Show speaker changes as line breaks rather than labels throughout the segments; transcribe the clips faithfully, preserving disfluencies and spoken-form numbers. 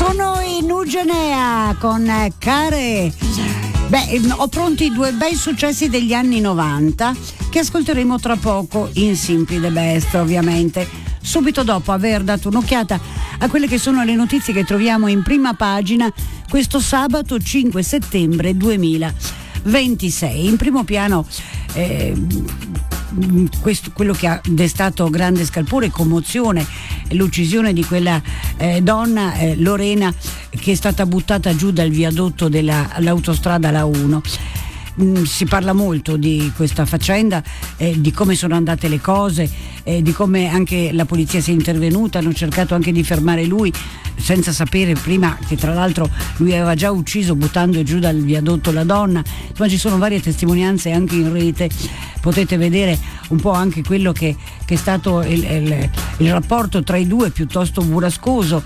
Sono in Ugenea con Care. Beh, ho pronti due bei successi degli anni novanta che ascolteremo tra poco in Simply the Best, ovviamente, subito dopo aver dato un'occhiata a quelle che sono le notizie che troviamo in prima pagina questo sabato cinque settembre duemilaventisei. In primo piano eh, questo, quello che ha destato grande scalpore e commozione, l'uccisione di quella eh, donna eh, Lorena, che è stata buttata giù dal viadotto dell'autostrada La uno. Mm, si parla molto di questa faccenda, eh, di come sono andate le cose, eh, di come anche la polizia sia intervenuta, hanno cercato anche di fermare lui senza sapere prima che tra l'altro lui aveva già ucciso buttando giù dal viadotto la donna. Ma ci sono varie testimonianze anche in rete, potete vedere un po' anche quello che, che è stato il, il, il rapporto tra i due, piuttosto burrascoso,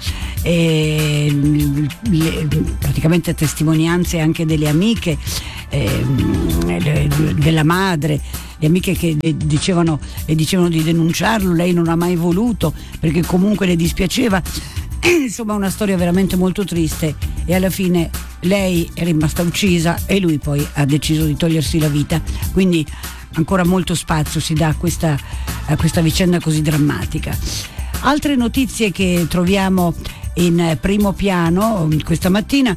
e le, praticamente testimonianze anche delle amiche, eh, della madre, le amiche che dicevano, le dicevano di denunciarlo, lei non ha mai voluto perché comunque le dispiaceva. Insomma, una storia veramente molto triste, e alla fine lei è rimasta uccisa e lui poi ha deciso di togliersi la vita. Quindi ancora molto spazio si dà a questa, a questa vicenda così drammatica. Altre notizie che troviamo in primo piano questa mattina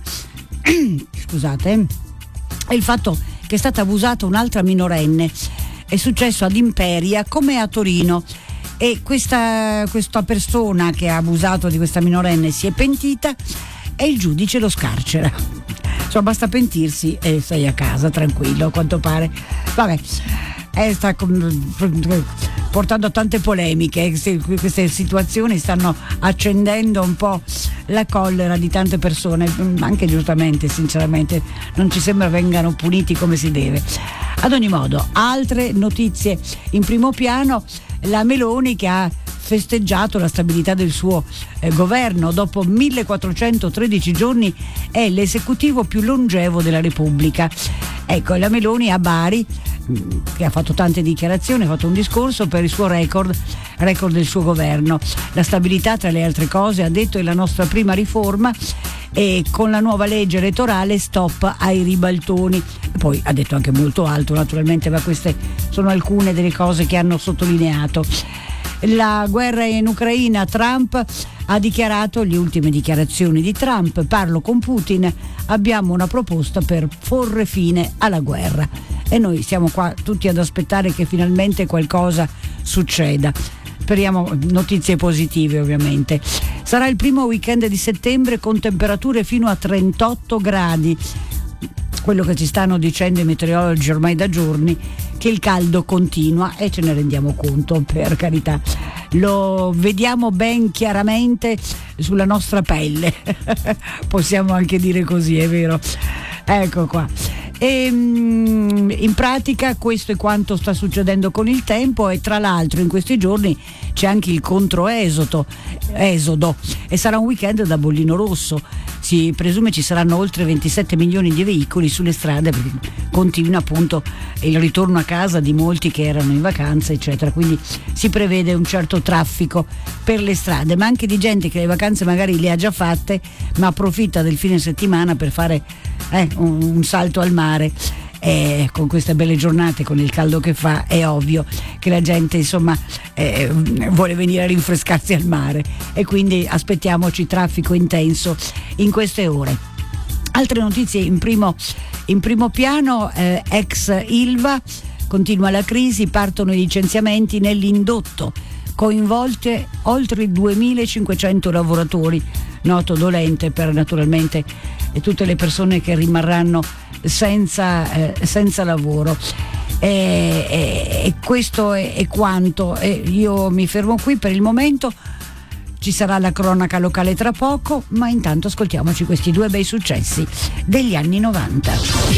scusate, è il fatto che è stata abusata un'altra minorenne. È successo ad Imperia come a Torino, e questa, questa persona che ha abusato di questa minorenne si è pentita e il giudice lo scarcera. Insomma, basta pentirsi e sei a casa tranquillo, a quanto pare. Vabbè, eh, sta portando a tante polemiche. Queste situazioni stanno accendendo un po' la collera di tante persone, anche giustamente, sinceramente non ci sembra vengano puniti come si deve. Ad ogni modo, altre notizie in primo piano: la Meloni che ha festeggiato la stabilità del suo eh, governo. Dopo millequattrocentotredici giorni è l'esecutivo più longevo della Repubblica. Ecco, la Meloni a Bari, che ha fatto tante dichiarazioni, ha fatto un discorso per il suo record, record del suo governo. La stabilità, tra le altre cose, ha detto, è la nostra prima riforma, e con la nuova legge elettorale stop ai ribaltoni. Poi ha detto anche molto altro, naturalmente, ma queste sono alcune delle cose che hanno sottolineato. La guerra in Ucraina, Trump ha dichiarato, le ultime dichiarazioni di Trump: parlo con Putin, abbiamo una proposta per porre fine alla guerra. E noi siamo qua tutti ad aspettare che finalmente qualcosa succeda. Speriamo notizie positive, ovviamente. Sarà il primo weekend di settembre con temperature fino a trentotto gradi. Quello che ci stanno dicendo i meteorologi ormai da giorni, che il caldo continua, e ce ne rendiamo conto, per carità. Lo vediamo ben chiaramente sulla nostra pelle. Possiamo anche dire così, è vero. Ecco qua. E, in pratica questo è quanto sta succedendo con il tempo, e tra l'altro in questi giorni c'è anche il controesodo esodo, e sarà un weekend da bollino rosso. Si presume ci saranno oltre ventisette milioni di veicoli sulle strade, perché continua appunto il ritorno a casa di molti che erano in vacanza, eccetera. Quindi si prevede un certo traffico per le strade, ma anche di gente che le vacanze magari le ha già fatte, ma approfitta del fine settimana per fare eh, un, un salto al mare. E con queste belle giornate, con il caldo che fa, è ovvio che la gente, insomma, eh, vuole venire a rinfrescarsi al mare, e quindi aspettiamoci traffico intenso in queste ore. Altre notizie in primo, in primo piano: eh, ex Ilva, continua la crisi, partono i licenziamenti nell'indotto, coinvolte oltre duemilacinquecento lavoratori, noto dolente per naturalmente tutte le persone che rimarranno senza, eh, senza lavoro. E, e, e questo è, è quanto. E io mi fermo qui per il momento. Ci sarà la cronaca locale tra poco, ma intanto ascoltiamoci questi due bei successi degli anni novanta.